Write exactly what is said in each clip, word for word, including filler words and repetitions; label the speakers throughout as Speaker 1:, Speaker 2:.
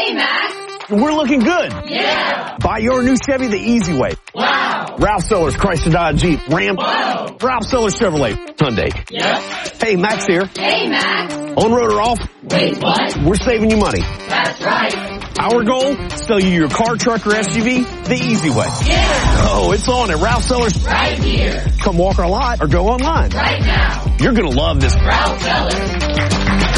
Speaker 1: Hey, Max.
Speaker 2: We're looking good.
Speaker 1: Yeah.
Speaker 2: Buy your new Chevy the easy way.
Speaker 1: Wow.
Speaker 2: Ralph Sellers, Chrysler Dodge Jeep, Ram.
Speaker 1: Whoa.
Speaker 2: Ralph Sellers Chevrolet, Hyundai.
Speaker 1: Yep.
Speaker 2: Hey, Max here.
Speaker 1: Hey, Max.
Speaker 2: On road or off?
Speaker 1: Wait, what?
Speaker 2: We're saving you money.
Speaker 1: That's right.
Speaker 2: Our goal? Sell you your car, truck, or S U V the easy way.
Speaker 1: Yeah.
Speaker 2: Oh, it's on at Ralph Sellers.
Speaker 1: Right here.
Speaker 2: Come walk our lot or go online.
Speaker 1: Right now.
Speaker 2: You're going to love this.
Speaker 1: Ralph Sellers.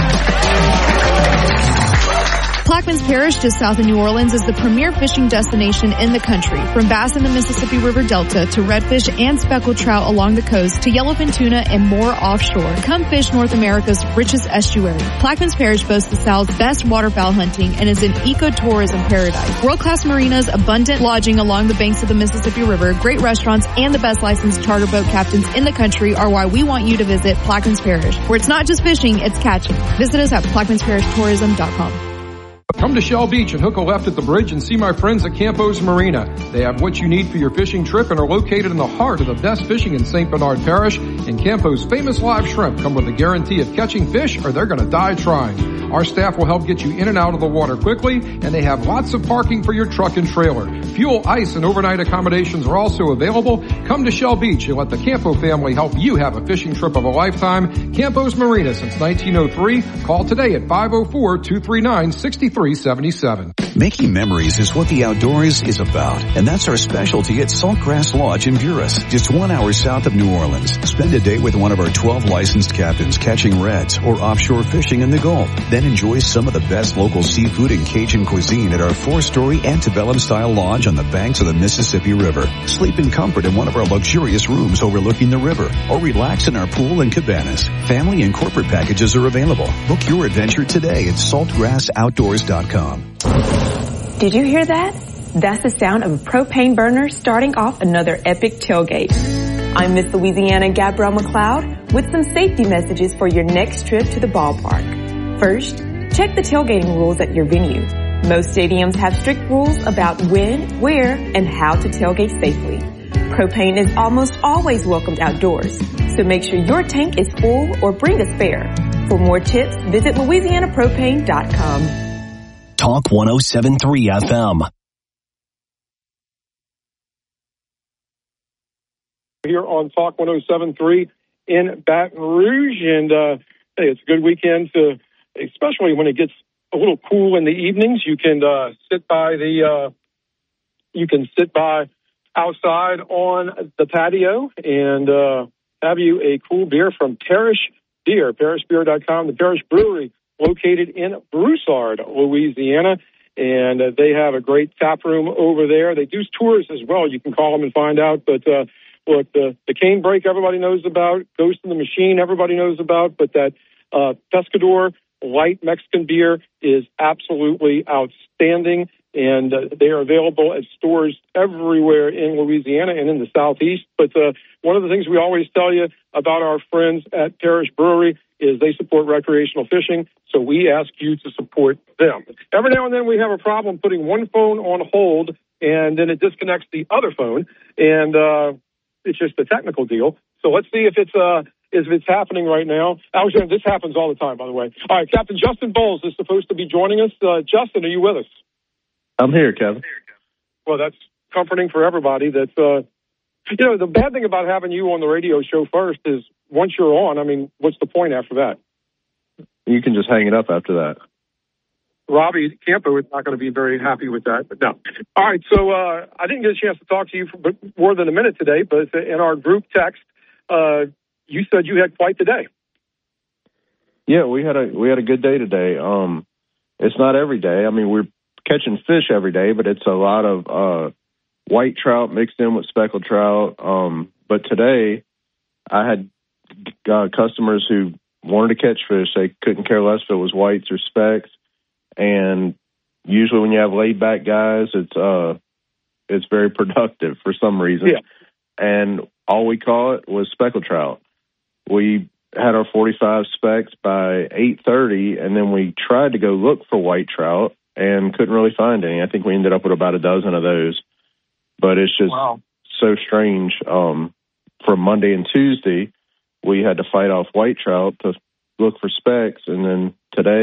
Speaker 3: Plaquemines Parish, just south of New Orleans, is the premier fishing destination in the country. From bass in the Mississippi River Delta to redfish and speckled trout along the coast to yellowfin tuna and more offshore. Come fish North America's richest estuary. Plaquemines Parish boasts the South's best waterfowl hunting and is an ecotourism paradise. World-class marinas, abundant lodging along the banks of the Mississippi River, great restaurants, and the best licensed charter boat captains in the country are why we want you to visit Plaquemines Parish, where it's not just fishing, it's catching. Visit us at plaquemines parish tourism dot com.
Speaker 4: Come to Shell Beach and hook a left at the bridge and see my friends at Campos Marina. They have what you need for your fishing trip and are located in the heart of the best fishing in Saint Bernard Parish. And Campos' famous live shrimp come with a guarantee of catching fish or they're going to die trying. Our staff will help get you in and out of the water quickly, and they have lots of parking for your truck and trailer. Fuel, ice, and overnight accommodations are also available. Come to Shell Beach and let the Campo family help you have a fishing trip of a lifetime. Campos Marina since nineteen oh three. Call today at five oh four, two three nine, six three seven seven.
Speaker 5: Making memories is what the outdoors is about, and that's our specialty at Saltgrass Lodge in Buras, just one hour south of New Orleans. Spend a day with one of our twelve licensed captains catching reds or offshore fishing in the Gulf. Then enjoy some of the best local seafood and Cajun cuisine at our four-story antebellum-style lodge on the banks of the Mississippi River. Sleep in comfort in one of our luxurious rooms overlooking the river, or relax in our pool and cabanas. Family and corporate packages are available. Book your adventure today at saltgrass outdoors dot com.
Speaker 6: Did you hear that? That's the sound of a propane burner starting off another epic tailgate. I'm Miss Louisiana Gabrielle McLeod with some safety messages for your next trip to the ballpark. First, check the tailgating rules at your venue. Most stadiums have strict rules about when, where, and how to tailgate safely. Propane is almost always welcomed outdoors, so make sure your tank is full or bring a spare. For more tips, visit louisiana propane dot com.
Speaker 7: Talk one oh seven point three F M.
Speaker 8: Here on Talk one oh seven point three in Baton Rouge, and uh, hey, it's a good weekend, to, especially when it gets a little cool in the evenings. You can uh, sit by the, uh, you can sit by outside on the patio and uh, have you a cool beer from Parish Beer, parish beer dot com, the Parish Brewery, located in Broussard, Louisiana, and uh, they have a great tap room over there. They do tours as well. You can call them and find out. But uh, look, the, the cane break everybody knows about, Ghost in the Machine everybody knows about, but that uh, Pescador light Mexican beer is absolutely outstanding, and uh, they are available at stores everywhere in Louisiana and in the Southeast. But uh, one of the things we always tell you about our friends at Parish Brewery is they support recreational fishing, so we ask you to support them. Every now and then we have a problem putting one phone on hold, and then it disconnects the other phone, and uh, it's just a technical deal. So let's see if it's uh, if it's happening right now. Alexander, this happens all the time, by the way. All right, Captain Justin Bowles is supposed to be joining us. Uh, Justin, are you with us?
Speaker 9: I'm here, Kevin.
Speaker 8: Well, that's comforting for everybody. That's uh, you know, the bad thing about having you on the radio show first is once you're on, I mean, what's the point after that?
Speaker 9: You can just hang it up after that.
Speaker 8: Robbie Campo is not going to be very happy with that, but no. All right, so uh, I didn't get a chance to talk to you for more than a minute today, but in our group text, uh, you said you had quite the day.
Speaker 9: Yeah, we had a we had a good day today. Um, it's not every day. I mean, we're catching fish every day, but it's a lot of uh, white trout mixed in with speckled trout. Um, but today, I had uh, customers who wanted to catch fish. They couldn't care less if it was whites or specks. And usually, when you have laid back guys, it's uh, it's very productive for some reason.
Speaker 8: Yeah.
Speaker 9: And all we caught was speckled trout. We had our forty-five specks by eight thirty, and then we tried to go look for white trout and couldn't really find any. I think we ended up with about a dozen of those. But it's just
Speaker 8: wow.
Speaker 9: so strange. Um, from Monday and Tuesday, we had to fight off white trout to look for specks, and then today,